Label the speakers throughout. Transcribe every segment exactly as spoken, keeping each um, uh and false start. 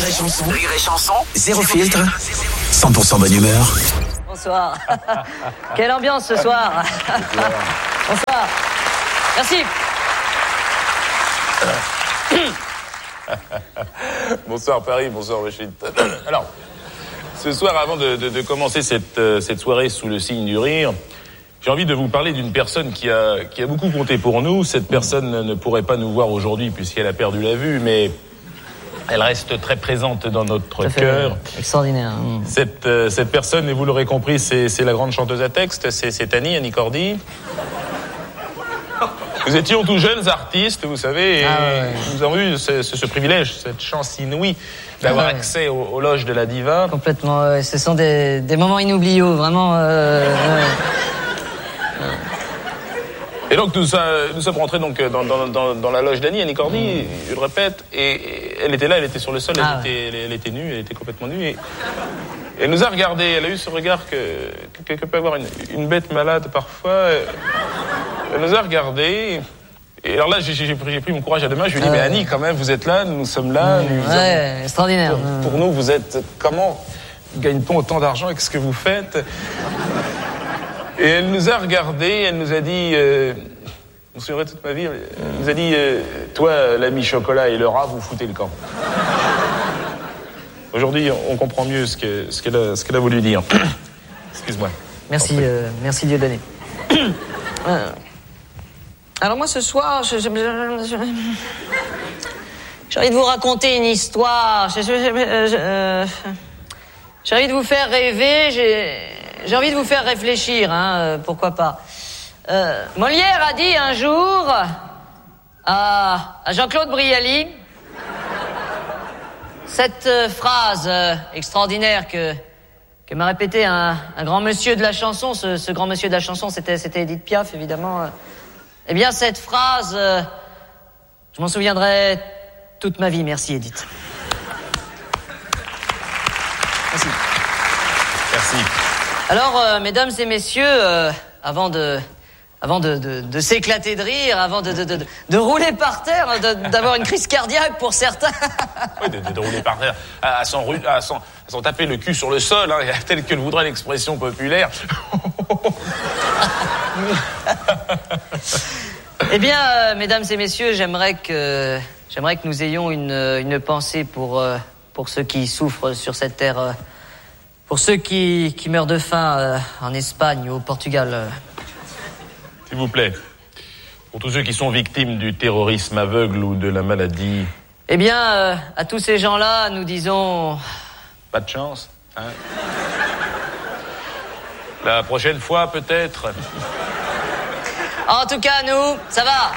Speaker 1: et Chanson. Rire et Chanson. Zéro filtre. cent pour cent bonne humeur.
Speaker 2: Bonsoir. Quelle ambiance ce soir. Bonsoir. Merci.
Speaker 3: Bonsoir Paris, bonsoir Rachid. Alors, ce soir, avant de, de, de commencer cette, euh, cette soirée sous le signe du rire, j'ai envie de vous parler d'une personne qui a, qui a beaucoup compté pour nous. Cette personne ne pourrait pas nous voir aujourd'hui puisqu'elle a perdu la vue, mais elle reste très présente dans notre cœur.
Speaker 2: Extraordinaire.
Speaker 3: Cette, euh, cette personne, et vous l'aurez compris, c'est, c'est la grande chanteuse à texte, c'est, c'est Annie, Annie Cordy. Nous étions tous jeunes artistes, vous savez, et ah ouais. nous avons eu ce, ce, ce privilège, cette chance inouïe d'avoir ah ouais. accès aux, aux loges de la diva.
Speaker 2: Complètement, ouais. Ce sont des, des moments inoubliables, vraiment. Euh, ouais.
Speaker 3: Et donc nous, nous sommes rentrés donc dans, dans, dans, dans la loge d'Annie, Annie Cordy, mmh. je le répète, et, et elle était là, elle était sur le sol, elle, ah était, ouais. elle, elle était nue, elle était complètement nue, et, et elle nous a regardés, elle a eu ce regard que, que, que peut avoir une, une bête malade parfois. Elle nous a regardés, et alors là j'ai, j'ai, pris, j'ai pris mon courage à deux mains, je lui ai dit, euh... mais Annie, quand même, vous êtes là, nous sommes là.
Speaker 2: Mmh,
Speaker 3: nous
Speaker 2: ouais,
Speaker 3: avons...
Speaker 2: extraordinaire.
Speaker 3: Pour, pour nous, vous êtes, comment gagne-t-on autant d'argent avec ce que vous faites? Et elle nous a regardés, elle nous a dit, euh, je me souviendrai toute ma vie, elle nous a dit, euh, toi, l'ami Chocolat et le rat, vous foutez le camp. Aujourd'hui, on comprend mieux ce, que, ce, qu'elle, a, ce qu'elle a voulu dire. Excuse-moi.
Speaker 2: Merci, euh, merci Dieudonné. euh, alors moi, ce soir, je, je, je, je, j'ai envie de vous raconter une histoire. Je, je, je, je, euh, j'ai envie de vous faire rêver, j'ai... J'ai envie de vous faire réfléchir, hein, euh, pourquoi pas. Euh, Molière a dit un jour à, à Jean-Claude Brialy cette euh, phrase euh, extraordinaire que, que m'a répété un, un grand monsieur de la chanson. Ce, ce grand monsieur de la chanson, c'était, c'était Édith Piaf, évidemment. Eh bien, cette phrase, euh, je m'en souviendrai toute ma vie. Merci, Édith. Merci.
Speaker 3: Merci.
Speaker 2: Alors, euh, mesdames et messieurs, euh, avant de, avant de, de, de s'éclater de rire, avant de, de, de, de rouler par terre, de, d'avoir une crise cardiaque pour certains.
Speaker 3: Oui, de, de, de rouler par terre, à, à, s'en, à, s'en, à s'en taper le cul sur le sol, hein, tel que le voudrait l'expression populaire.
Speaker 2: Eh bien, euh, mesdames et messieurs, j'aimerais que, j'aimerais que nous ayons une, une pensée pour, euh, pour ceux qui souffrent sur cette terre. Euh, Pour ceux qui, qui meurent de faim euh, en Espagne ou au Portugal. Euh.
Speaker 3: S'il vous plaît. Pour tous ceux qui sont victimes du terrorisme aveugle ou de la maladie.
Speaker 2: Eh bien, euh, à tous ces gens-là, nous disons...
Speaker 3: Pas de chance, hein? La prochaine fois, peut-être.
Speaker 2: En tout cas, nous, ça va.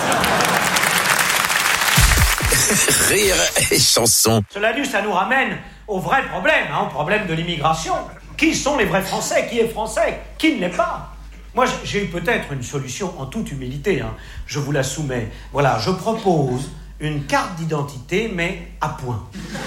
Speaker 1: Rire et Chanson.
Speaker 4: Cela dit, ça nous ramène au vrai problème, hein, au problème de l'immigration. Qui sont les vrais Français? Qui est français? Qui ne l'est pas? Moi, j'ai eu peut-être une solution en toute humilité. Hein. Je vous la soumets. Voilà, je propose une carte d'identité, mais à point.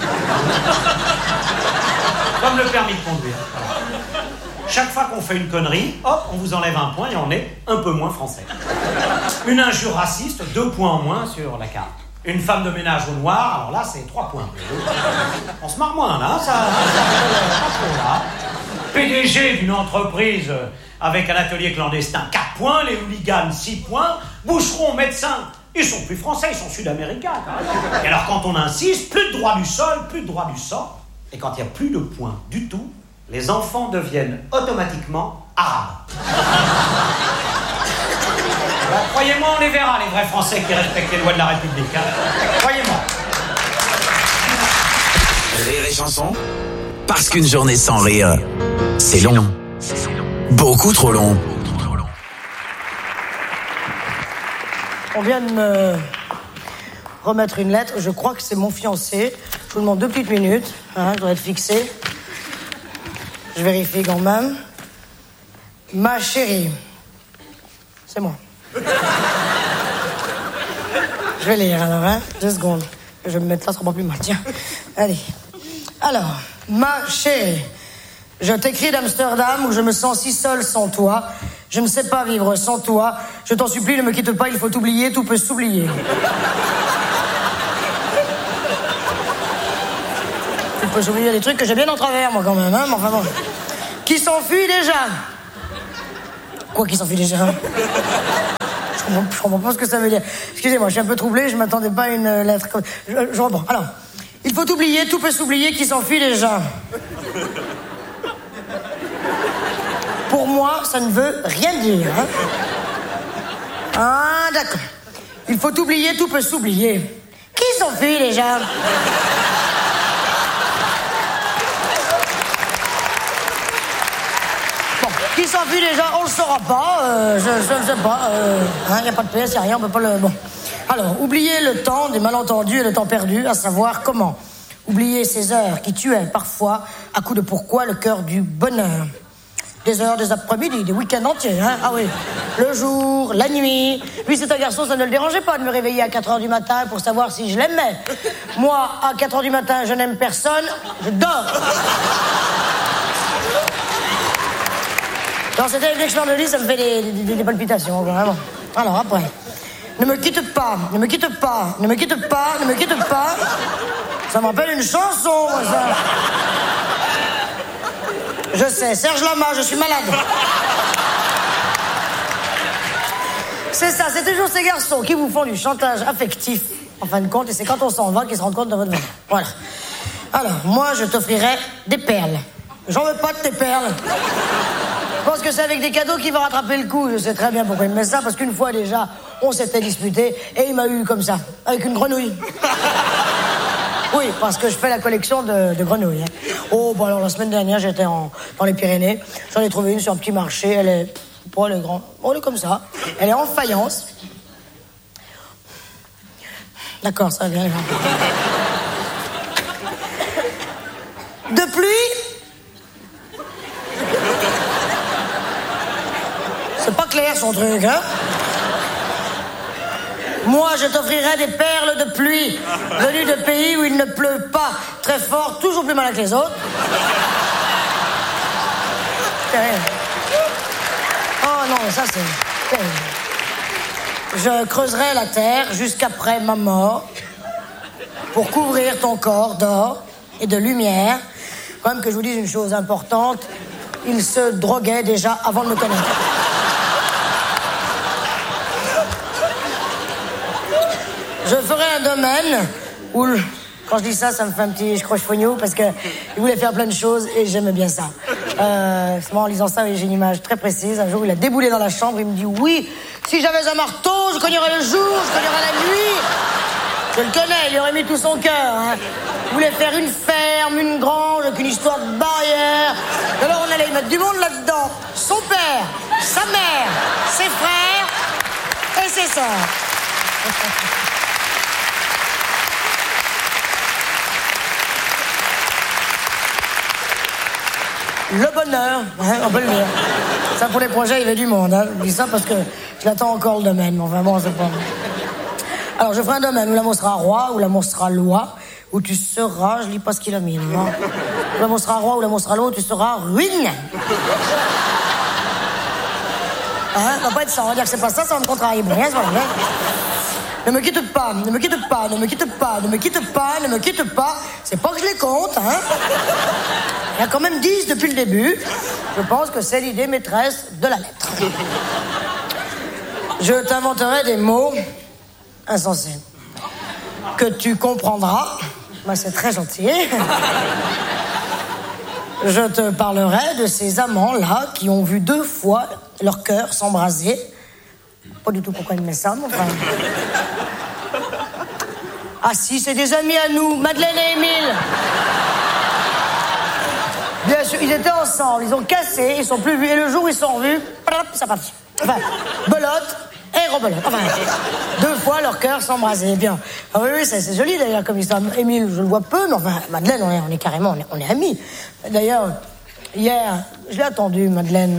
Speaker 4: Comme le permis de conduire. Chaque fois qu'on fait une connerie, hop, on vous enlève un point et on est un peu moins français. Une injure raciste, deux points en moins sur la carte. Une femme de ménage au noir, alors là, c'est trois points. On se marre moins, là, ça... ça là. P D G d'une entreprise avec un atelier clandestin, quatre points. Les hooligans, six points. Boucherons, médecins, ils sont plus français, ils sont sud-américains. Et alors, quand on insiste, plus de droit du sol, plus de droit du sang. Et quand il n'y a plus de points du tout, les enfants deviennent automatiquement arabes. Ben, croyez-moi, on les verra, les vrais Français qui respectent les lois de la République. Hein. Croyez-moi.
Speaker 1: Rire et Chanson. Parce qu'une journée sans rire, c'est long. Beaucoup trop long.
Speaker 5: On vient de me remettre une lettre. Je crois que c'est mon fiancé. Je vous demande deux petites minutes. Hein, je dois être fixé. Je vérifie quand même. Ma chérie. C'est moi. Je vais lire alors, hein. Deux secondes. Je vais me mettre là, ça sera pas plus mal. Tiens. Allez. Alors, ma chérie, je t'écris d'Amsterdam où je me sens si seule sans toi. Je ne sais pas vivre sans toi. Je t'en supplie, ne me quitte pas, il faut t'oublier, tout peut s'oublier. peut s'oublier des trucs que j'ai bien en travers, moi, quand même, hein, mais enfin bon. Qui s'enfuit déjà? Quoi, qui s'enfuit déjà? Je comprends, je comprends pas ce que ça veut dire. Excusez-moi, je suis un peu troublé, je m'attendais pas à une lettre comme... Je, je reprends. Alors, il faut oublier, tout peut s'oublier, qui s'enfuit déjà. Pour moi, ça ne veut rien dire. Hein. Ah, d'accord. Il faut oublier, tout peut s'oublier. Qui s'enfuit déjà? Bon, qui s'enfuit déjà, on le saura pas. Euh, je, je ne sais pas. Il euh, n'y hein, a pas de P S, il n'y a rien, on peut pas le... Bon. Alors, oublier le temps des malentendus et le temps perdu, à savoir comment. Oublier ces heures qui tuaient parfois, à coup de pourquoi, le cœur du bonheur. Des heures, des après-midi, des week-ends entiers, hein. Ah oui. Le jour, la nuit. Lui, c'est un garçon, ça ne le dérangeait pas de me réveiller à quatre heures du matin pour savoir si je l'aimais. Moi, à quatre heures du matin, je n'aime personne, je dors. Alors, c'était avec l'expert de lit, ça me fait des, des, des palpitations, vraiment. Alors, après. Ne me quitte pas, ne me quitte pas, ne me quitte pas, ne me quitte pas. Ça me rappelle une chanson, moi, ça. Je sais, Serge Lama, je suis malade. C'est ça, c'est toujours ces garçons qui vous font du chantage affectif, en fin de compte, et c'est quand on s'en va qu'ils se rendent compte de votre valeur. Voilà. Alors, moi, je t'offrirai des perles. J'en veux pas de tes perles. Je pense que c'est avec des cadeaux qu'il va rattraper le coup. Je sais très bien pourquoi il me met ça, parce qu'une fois déjà, on s'était disputé, et il m'a eu comme ça, avec une grenouille. Oui, parce que je fais la collection de, de grenouilles. Hein. Oh, bon alors la semaine dernière, j'étais en, dans les Pyrénées. J'en ai trouvé une sur un petit marché. Elle est... Oh, elle est grande. Oh, elle est comme ça. Elle est en faïence. D'accord, ça vient. De pluie. C'est pas clair, son truc, hein. Moi, je t'offrirai des perles de pluie, venues de pays où il ne pleut pas très fort, toujours plus malin que les autres. Oh non, ça c'est... Je creuserai la terre jusqu'après ma mort pour couvrir ton corps d'or et de lumière. Quand même que je vous dise une chose importante, il se droguait déjà avant de me connaître. Je ferai un domaine où, quand je dis ça, ça me fait un petit croche-fognou parce qu'il voulait faire plein de choses et j'aimais bien ça. Euh, c'est moi, en lisant ça, j'ai une image très précise. Un jour, il a déboulé dans la chambre, il me dit oui, si j'avais un marteau, je cognerais le jour, je cognerais la nuit. Je le connais, il y aurait mis tout son cœur. Hein. Il voulait faire une ferme, une grange, avec une histoire de barrière. Alors on allait y mettre du monde là-dedans. Son père, sa mère, ses frères et ses sœurs. Le bonheur, hein, on peut le dire. Ça, pour les projets, il y avait du monde. Hein. Je dis ça parce que je l'attends encore, le domaine. Mais enfin, bon, c'est pas... Alors, je ferai un domaine où l'amour sera roi, où l'amour sera loi, où tu seras... Je lis pas ce qu'il a mis, non. Où l'amour sera roi, où l'amour sera loi, où tu seras ruine. Hein, ça va pas être ça. On va dire que c'est pas ça, ça va me contrarier. Bon, rien, c'est pas vrai. Ne me quitte pas, ne me quitte pas, ne me quitte pas, ne me quitte pas, ne me quitte pas. C'est pas que je les compte, hein. Il y a quand même dix depuis le début. Je pense que c'est l'idée maîtresse de la lettre. Je t'inventerai des mots insensés que tu comprendras. Bah, c'est très gentil. Je te parlerai de ces amants-là qui ont vu deux fois leur cœur s'embraser. Pas du tout pourquoi il met ça, mais enfin... Ah si, c'est des amis à nous, Madeleine et Émile. Bien sûr, ils étaient ensemble, ils ont cassé, ils sont plus vus, et le jour où ils sont revus, ça partit. Enfin, belote et rebelote. Enfin, deux fois leur cœur s'embrasait. Bien. Ah oui, oui, c'est, c'est joli d'ailleurs comme histoire. Émile, je le vois peu, mais enfin, Madeleine, on est, on est carrément, on est, on est amis. D'ailleurs, hier, je l'ai attendu, Madeleine.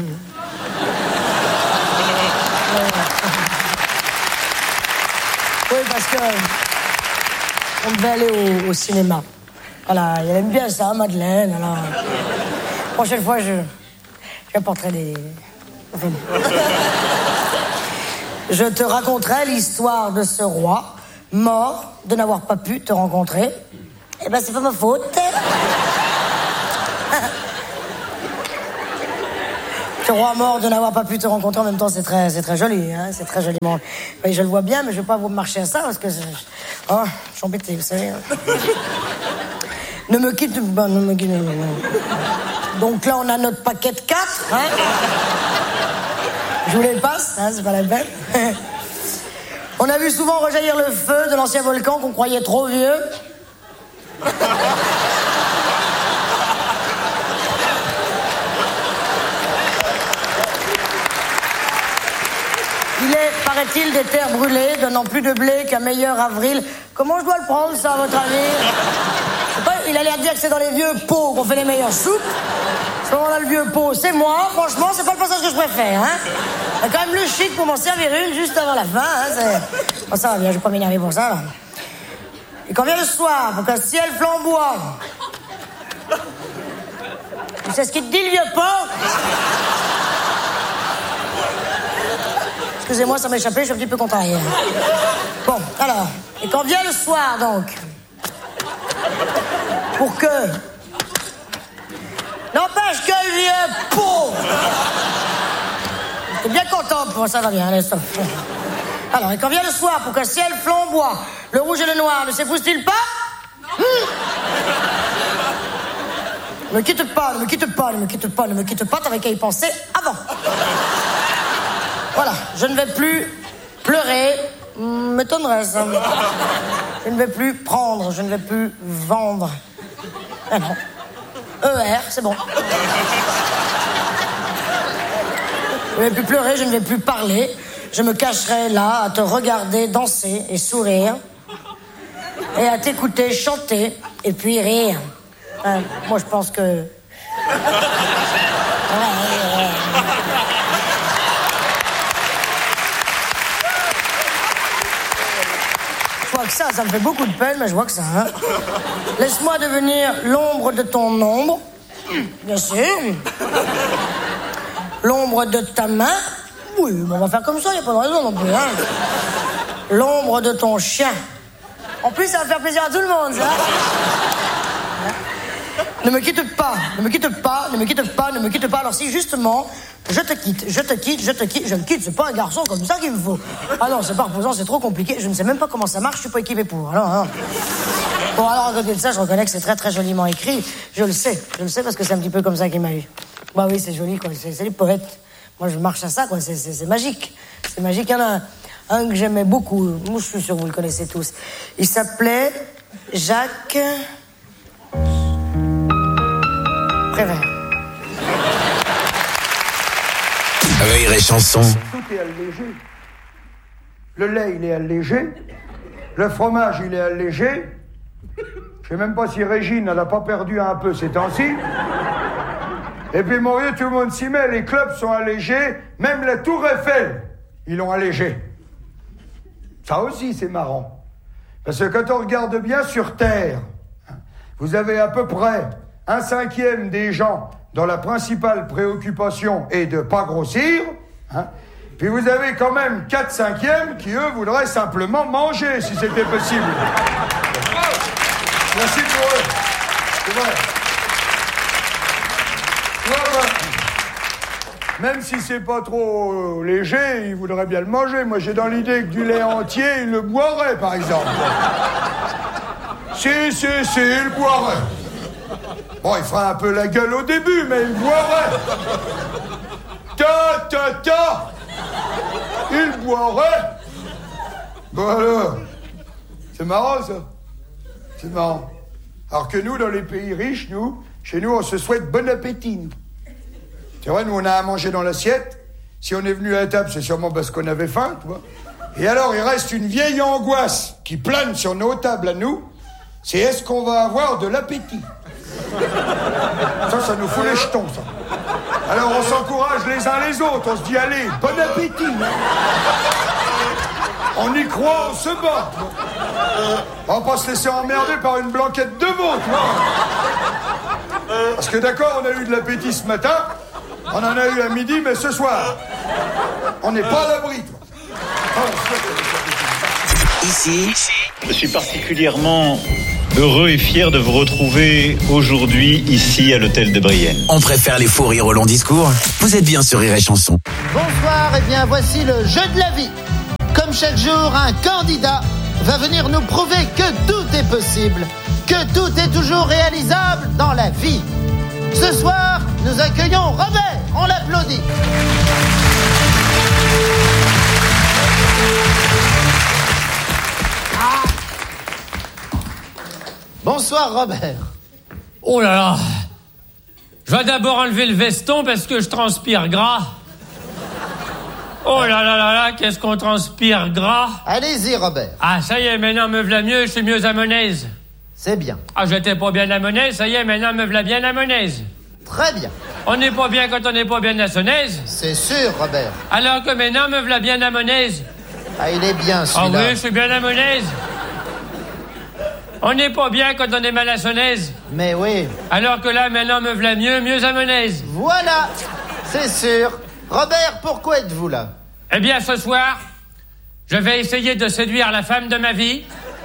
Speaker 5: Oui, parce que on devait aller au, au cinéma. Voilà, elle aime bien ça, Madeleine. Alors, la prochaine fois, je, je apporterai des... Enfin, je te raconterai l'histoire de ce roi, mort de n'avoir pas pu te rencontrer. Eh ben, c'est pas ma faute. Ce roi mort de n'avoir pas pu te rencontrer en même temps, c'est très, c'est très joli, hein, c'est très joliment. Oui, je le vois bien, mais je vais pas vous marcher à ça parce que... Oh, je suis embêté, vous savez. Ne me quitte... Bah, ne me quitte... Donc là, on a notre paquet de quatre, hein. Je vous les passe, hein, c'est pas la peine. On a vu souvent rejaillir le feu de l'ancien volcan qu'on croyait trop vieux. Il est, paraît-il, des terres brûlées, donnant plus de blé qu'un meilleur avril. Comment je dois le prendre, ça, à votre avis? Je sais pas, il a l'air de dire que c'est dans les vieux pots qu'on fait les meilleures soupes. À ce moment-là, le vieux pot, c'est moi. Franchement, c'est pas le passage que je préfère, hein. Il y a quand même le chic pour m'en servir une juste avant la fin, hein. Bon, ça va bien, je vais pas m'énerver pour ça, là. Et quand vient le soir, pour qu'un ciel flamboie... Tu sais ce qu'il te dit, le vieux pot? Excusez-moi, ça m'a échappé, je suis un petit peu contrarié. Bon, alors, et quand vient le soir, donc, pour que... N'empêche que le vieux pot... T'es bien content, bon, ça va bien, allez, stop. Alors, et quand vient le soir, pour qu'un ciel flamboie, le rouge et le noir ne s'épousent-ils pas? Hum. Ne me quitte pas, ne me quitte pas, ne me quitte pas, ne me quitte pas, t'avais qu'à y penser avant. Voilà, je ne vais plus pleurer, m'étonnerait ça. Je ne vais plus prendre, je ne vais plus vendre. Ah non. E R, c'est bon. Je ne vais plus pleurer, je ne vais plus parler. Je me cacherai là à te regarder danser et sourire. Et à t'écouter chanter et puis rire. Euh, moi, je pense que... Ouais, ouais. Je vois que ça, ça me fait beaucoup de peine, mais je vois que ça, hein. Laisse-moi devenir l'ombre de ton ombre. Bien sûr. L'ombre de ta main. Oui, mais on va faire comme ça, il n'y a pas de raison non plus, hein. L'ombre de ton chien. En plus, ça va faire plaisir à tout le monde, ça. Ne me quitte pas, ne me quitte pas, ne me quitte pas, ne me quitte pas. Alors si, justement, je te quitte, je te quitte, je te quitte, je le quitte, c'est pas un garçon comme ça qu'il me faut. Ah non, c'est pas reposant, c'est trop compliqué, je ne sais même pas comment ça marche, je suis pas équipé pour. Alors, alors. Bon, alors, à côté de ça, je reconnais que c'est très, très joliment écrit. Je le sais, je le sais parce que c'est un petit peu comme ça qu'il m'a eu. Bah oui, c'est joli, quoi, c'est les poètes. Moi, je marche à ça, quoi, c'est magique. C'est magique, il y en a un, un que j'aimais beaucoup, moi, je suis sûr que vous le connaissez tous. Il s'appelait Jacques... Prévert.
Speaker 1: Rire et chanson.
Speaker 6: Tout est allégé. Le lait, il est allégé. Le fromage, il est allégé. Je sais même pas si Régine, elle a pas perdu un peu ces temps-ci. Et puis, mon vieux, tout le monde s'y met. Les clubs sont allégés. Même la Tour Eiffel, ils l'ont allégé. Ça aussi, c'est marrant. Parce que quand on regarde bien sur Terre, vous avez à peu près un cinquième des gens dont la principale préoccupation est de pas grossir, hein. Puis vous avez quand même quatre cinquièmes qui, eux, voudraient simplement manger, si c'était possible. Merci pour eux. C'est vrai. Ouais, ouais. Même si c'est pas trop léger, ils voudraient bien le manger. Moi, j'ai dans l'idée que du lait entier, ils le boiraient, par exemple. Si, si, si, ils le boiraient. Bon, il fera un peu la gueule au début, mais il boirait. Ta, ta, ta. Il boirait. Bon alors, c'est marrant ça. C'est marrant. Alors que nous, dans les pays riches, nous, chez nous, on se souhaite bon appétit. Nous. C'est vrai, nous, on a à manger dans l'assiette. Si on est venu à la table, c'est sûrement parce qu'on avait faim, tu vois. Et alors, il reste une vieille angoisse qui plane sur nos tables à nous. C'est est-ce qu'on va avoir de l'appétit? Ça, ça nous fout les jetons, ça. Alors, on s'encourage les uns les autres. On se dit, allez, bon appétit. Hein. On y croit, on se bat. On va pas se laisser emmerder par une blanquette de veau, tu vois. Parce que d'accord, on a eu de l'appétit ce matin. On en a eu à midi, mais ce soir, on n'est pas à l'abri, toi.
Speaker 1: Ici,
Speaker 7: je suis particulièrement heureux et fier de vous retrouver aujourd'hui ici à l'hôtel de Brienne.
Speaker 1: On préfère les faux rires au long discours. Vous êtes bien sur Rire et Chanson.
Speaker 8: Bonsoir, et bien voici le jeu de la vie. Comme chaque jour, un candidat va venir nous prouver que tout est possible, que tout est toujours réalisable dans la vie. Ce soir, nous accueillons Robert, on l'applaudit. Ah. Bonsoir Robert.
Speaker 9: Oh là là. Je vais d'abord enlever le veston parce que je transpire gras. Oh là là là là, qu'est-ce qu'on transpire gras.
Speaker 8: Allez-y Robert.
Speaker 9: Ah ça y est, maintenant me v'là mieux, je suis mieux à mon aise.
Speaker 8: C'est bien.
Speaker 9: Ah j'étais pas bien à mon aise, ça y est, maintenant me v'là bien à mon aise.
Speaker 8: Très bien.
Speaker 9: On n'est pas bien quand on n'est pas bien à son aise.
Speaker 8: C'est sûr Robert.
Speaker 9: Alors que maintenant me v'là bien à mon aise.
Speaker 8: Ah il est bien celui-là.
Speaker 9: Ah oui, je suis bien à mon aise. On n'est pas bien quand on est mal à son aise.
Speaker 8: Mais oui.
Speaker 9: Alors que là, maintenant, me v'là mieux, mieux à mon aise.
Speaker 8: Voilà, c'est sûr. Robert, pourquoi êtes-vous là?
Speaker 9: Eh bien, ce soir, je vais essayer de séduire la femme de ma vie.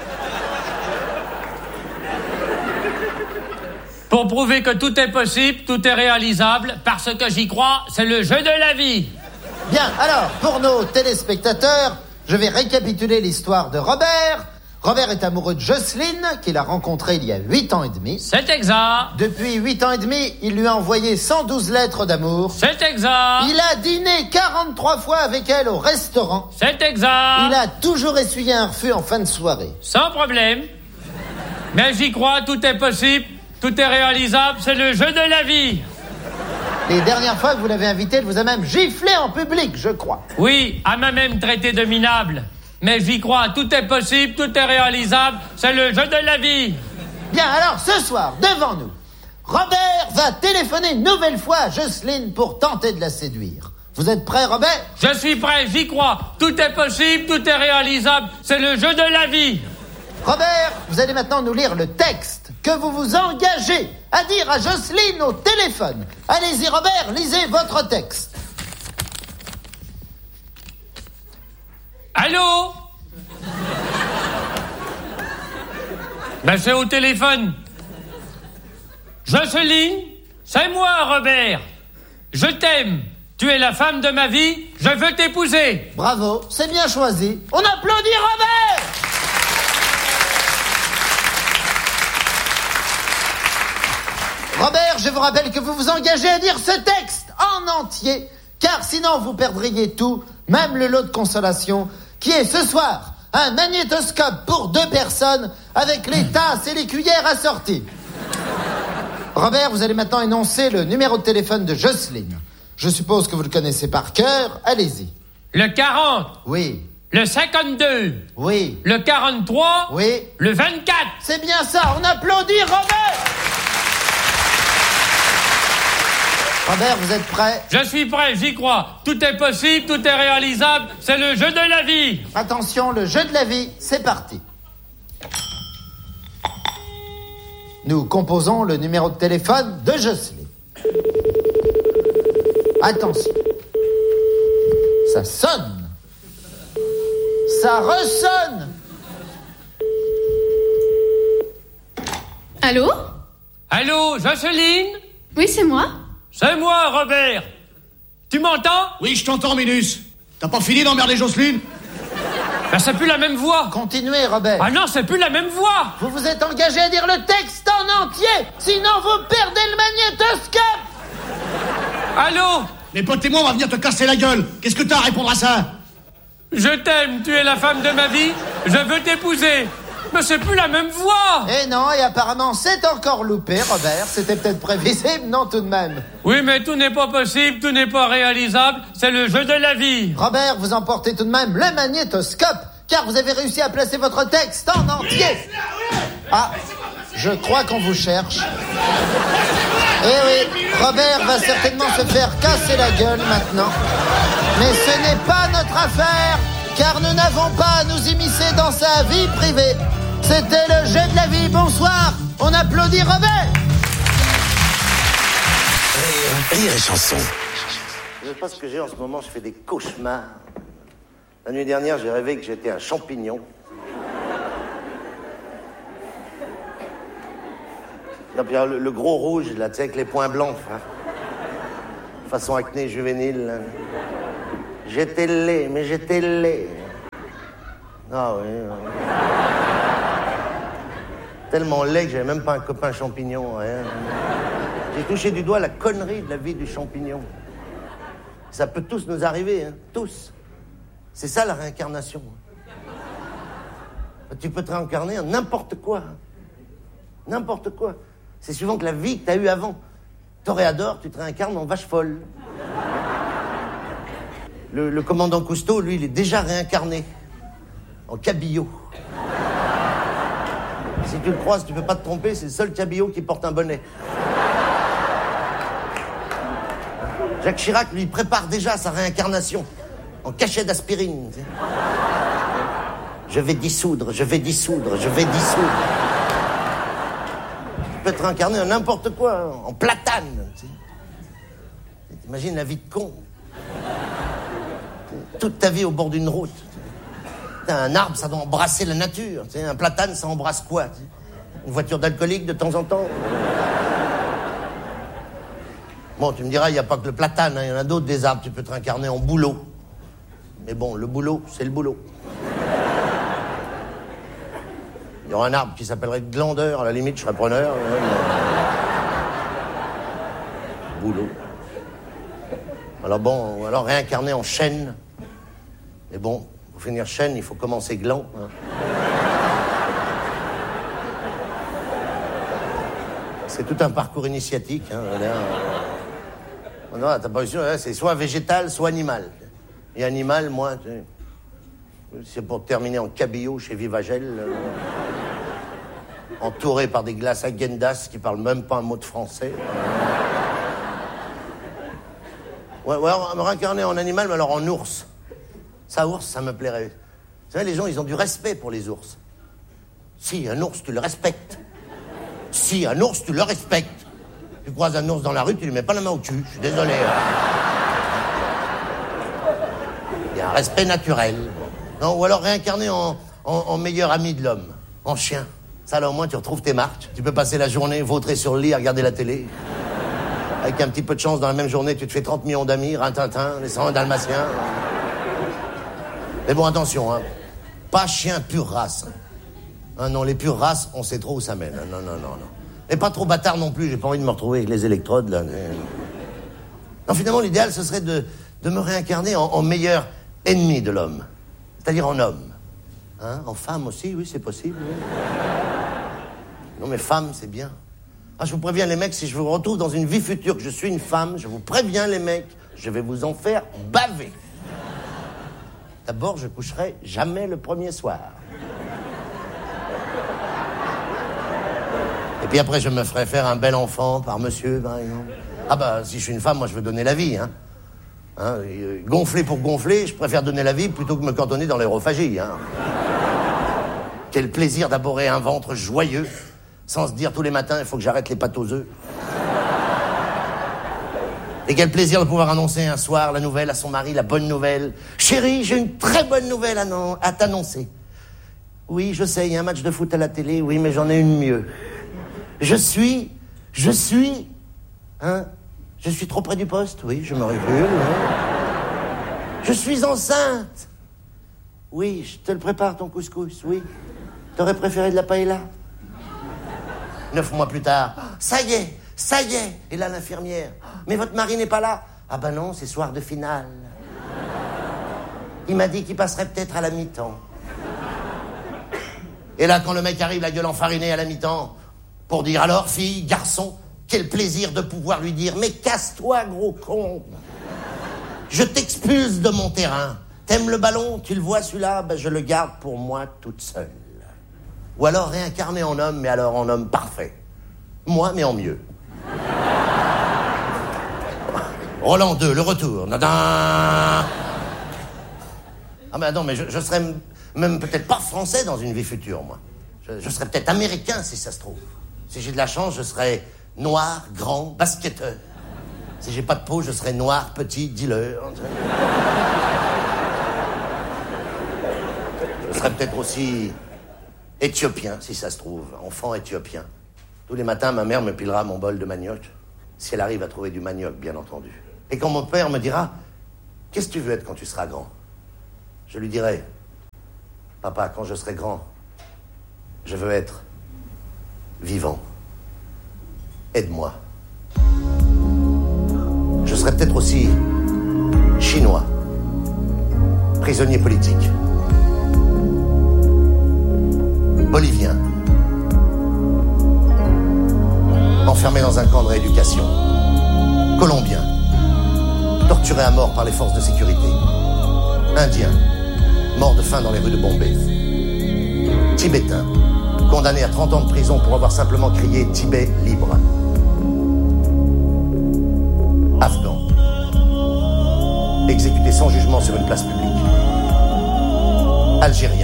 Speaker 9: Pour prouver que tout est possible, tout est réalisable, parce que j'y crois, c'est le jeu de la vie.
Speaker 8: Bien, alors, pour nos téléspectateurs, je vais récapituler l'histoire de Robert. Robert est amoureux de Jocelyne, qu'il a rencontrée il y a huit ans et demi.
Speaker 9: C'est exact.
Speaker 8: Depuis huit ans et demi, il lui a envoyé cent douze lettres d'amour.
Speaker 9: C'est exact.
Speaker 8: Il a dîné quarante-trois fois avec elle au restaurant.
Speaker 9: C'est exact.
Speaker 8: Il a toujours essuyé un refus en fin de soirée.
Speaker 9: Sans problème. Mais j'y crois, tout est possible, tout est réalisable, c'est le jeu de la vie.
Speaker 8: Les dernières fois que vous l'avez invité, elle vous a même giflé en public, je crois.
Speaker 9: Oui, elle m'a même traité de minable. Mais j'y crois, tout est possible, tout est réalisable, c'est le jeu de la vie.
Speaker 8: Bien, alors ce soir, devant nous, Robert va téléphoner une nouvelle fois à Jocelyne pour tenter de la séduire. Vous êtes prêt, Robert?
Speaker 9: Je suis prêt, j'y crois, tout est possible, tout est réalisable, c'est le jeu de la vie.
Speaker 8: Robert, vous allez maintenant nous lire le texte que vous vous engagez à dire à Jocelyne au téléphone. Allez-y, Robert, lisez votre texte.
Speaker 9: Allô? Ben c'est au téléphone. Jocelyne, c'est moi, Robert. Je t'aime. Tu es la femme de ma vie. Je veux t'épouser.
Speaker 8: Bravo, c'est bien choisi. On applaudit Robert! Robert, je vous rappelle que vous vous engagez à dire ce texte en entier, car sinon vous perdriez tout, même le lot de consolation, qui est ce soir un magnétoscope pour deux personnes avec les tasses et les cuillères assorties. Robert, vous allez maintenant énoncer le numéro de téléphone de Jocelyne. Je suppose que vous le connaissez par cœur. Allez-y.
Speaker 9: Le quarante.
Speaker 8: Oui.
Speaker 9: Le cinquante-deux.
Speaker 8: Oui.
Speaker 9: Le quarante-trois.
Speaker 8: Oui.
Speaker 9: Le vingt-quatre.
Speaker 8: C'est bien ça. On applaudit Robert. Robert, vous êtes prêt?
Speaker 9: Je suis prêt, j'y crois. Tout est possible, tout est réalisable. C'est le jeu de la vie.
Speaker 8: Attention, le jeu de la vie, c'est parti. Nous composons le numéro de téléphone de Jocelyne. Attention. Ça sonne. Ça ressonne.
Speaker 10: Allô?
Speaker 9: Allô, Jocelyne?
Speaker 10: Oui, c'est moi.
Speaker 9: C'est moi, Robert. Tu m'entends?
Speaker 11: Oui, je t'entends, Minus. T'as pas fini d'emmerder Jocelyne?
Speaker 9: Ben, c'est plus la même voix.
Speaker 8: Continuez, Robert.
Speaker 9: Ah non, c'est plus la même voix.
Speaker 8: Vous vous êtes engagé à dire le texte en entier, sinon vous perdez le magnétoscope.
Speaker 9: Allô?
Speaker 11: Les potes et moi, on va venir te casser la gueule. Qu'est-ce que t'as à répondre à ça?
Speaker 9: Je t'aime, tu es la femme de ma vie. Je veux t'épouser. Mais c'est plus la même voix.
Speaker 8: Eh non, et apparemment c'est encore loupé, Robert. C'était peut-être prévisible, non tout de même.
Speaker 9: Oui, mais tout n'est pas possible, tout n'est pas réalisable. C'est le jeu de la vie.
Speaker 8: Robert, vous emportez tout de même le magnétoscope, car vous avez réussi à placer votre texte en entier. Ah, je crois qu'on vous cherche. Eh oui, Robert va certainement se faire casser la gueule maintenant. Mais ce n'est pas notre affaire, car nous n'avons pas à nous immiscer dans sa vie privée. C'était le jeu de la vie. Bonsoir. On applaudit Robert.
Speaker 1: Rire, Rire et Chanson.
Speaker 12: Je sais pas ce que j'ai en ce moment, je fais des cauchemars. La nuit dernière, j'ai rêvé que j'étais un champignon. Non, puis, le, le gros rouge, là, tu sais, avec les points blancs. Hein. Façon acné juvénile. Là. J'étais laid, mais j'étais laid. Ah oui. oui. Tellement laid que j'avais même pas un copain champignon, rien. J'ai touché du doigt la connerie de la vie du champignon. Ça peut tous nous arriver, hein, tous. C'est ça la réincarnation. Tu peux te réincarner en n'importe quoi. N'importe quoi. C'est suivant que la vie que t'as eue avant. Toréador, tu te réincarnes en vache folle. Le, le commandant Cousteau, lui, il est déjà réincarné en cabillaud. Si tu le croises, tu peux pas te tromper, c'est le seul cabillaud qui porte un bonnet. Jacques Chirac, lui, prépare déjà sa réincarnation en cachet d'aspirine. Tu sais. Je vais dissoudre, je vais dissoudre, je vais dissoudre. Tu peux te réincarner en n'importe quoi, en platane. Tu sais. T'imagines la vie de con. Toute ta vie au bord d'une route. Un arbre, ça doit embrasser la nature. Tu sais, un platane, ça embrasse quoi? Tu sais, une voiture d'alcoolique de temps en temps? Bon, tu me diras, il n'y a pas que le platane, il hein, y en a d'autres des arbres. Tu peux te réincarner en bouleau. Mais bon, le boulot, c'est le boulot. Il y aura un arbre qui s'appellerait glandeur, à la limite, je serais preneur. Boulot. Alors bon, alors réincarner en chêne. Mais bon, pour finir chêne, il faut commencer gland. Hein. C'est tout un parcours initiatique. Hein, non, t'as pas eu, c'est soit végétal, soit animal. Et animal, moi, c'est pour terminer en cabillaud chez Vivagel, euh, entouré par des glaces Agendas qui parlent même pas un mot de français. Ouais, ouais, me réincarner en animal, mais alors en ours. Ça, ours, ça me plairait. Vous savez, les gens, ils ont du respect pour les ours. Si, un ours, tu le respectes. Si, un ours, tu le respectes. Tu croises un ours dans la rue, tu lui mets pas la main au cul. Je suis désolé. Il y a un respect naturel. Non, ou alors réincarner en, en, en meilleur ami de l'homme. En chien. Ça, là, au moins, tu retrouves tes marques. Tu peux passer la journée vautrer sur le lit à regarder la télé. Avec un petit peu de chance, dans la même journée, tu te fais trente millions d'amis, Rintintin, les cent un dalmatiens. Mais bon, attention, hein. Pas chien pure race. Hein, non, les pures races, on sait trop où ça mène. Non, non, non, non. Et pas trop bâtard non plus, j'ai pas envie de me retrouver avec les électrodes, là. Non, finalement, l'idéal, ce serait de, de me réincarner en, en meilleur ennemi de l'homme. C'est-à-dire en homme. Hein, en femme aussi, oui, c'est possible. Oui. Non, mais femme, c'est bien. Ah, je vous préviens, les mecs, si je vous retrouve dans une vie future que je suis une femme, je vous préviens, les mecs, je vais vous en faire baver. D'abord, je coucherai jamais le premier soir. Et puis après, je me ferai faire un bel enfant par monsieur, par exemple. Ah bah, si je suis une femme, moi, je veux donner la vie, hein. hein et, gonfler pour gonfler, je préfère donner la vie plutôt que me cantonner dans l'aérophagie, hein. Quel plaisir d'aborer un ventre joyeux, sans se dire tous les matins, il faut que j'arrête les pâtes aux œufs. Et quel plaisir de pouvoir annoncer un soir la nouvelle à son mari, la bonne nouvelle. Chérie, j'ai une très bonne nouvelle à, non- à t'annoncer. Oui, je sais, il y a un match de foot à la télé, oui, mais j'en ai une mieux. Je suis, je suis, hein, je suis trop près du poste, oui, je me recule. Hein. Je suis enceinte. Oui, je te le prépare ton couscous, oui. T'aurais préféré de la paella? Neuf mois plus tard, ça y est, ça y est. Et là, l'infirmière, mais votre mari n'est pas là. Ah ben non, c'est soir de finale. Il m'a dit qu'il passerait peut-être à la mi-temps. Et là, quand le mec arrive, la gueule enfarinée à la mi-temps, pour dire alors, fille, garçon, quel plaisir de pouvoir lui dire, mais casse-toi, gros con. Je t'expulse de mon terrain. T'aimes le ballon, tu le vois celui-là, ben je le garde pour moi toute seule. Ou alors réincarné en homme, mais alors en homme parfait. Moi, mais en mieux. Roland deux, le retour. Nadin. Ah mais non, mais je, je serais m- même peut-être pas français dans une vie future, moi. Je, je serais peut-être américain, si ça se trouve. Si j'ai de la chance, je serais noir, grand, basketteur. Si j'ai pas de peau, je serais noir, petit, dealer. Je serais peut-être aussi éthiopien, si ça se trouve. Enfant éthiopien. Tous les matins, ma mère me pilera mon bol de manioc, si elle arrive à trouver du manioc, bien entendu. Et quand mon père me dira « Qu'est-ce que tu veux être quand tu seras grand ?» Je lui dirai « Papa, quand je serai grand, je veux être vivant. Aide-moi. » Je serai peut-être aussi chinois, prisonnier politique, bolivien, enfermé dans un camp de rééducation, colombien, torturé à mort par les forces de sécurité, indien, mort de faim dans les rues de Bombay, tibétain, condamné à trente ans de prison pour avoir simplement crié « Tibet libre », afghan, exécuté sans jugement sur une place publique, algérien,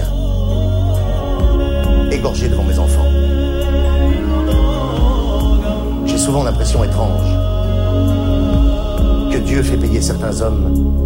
Speaker 12: égorgé devant mes enfants. J'ai souvent l'impression étrange que Dieu fait payer certains hommes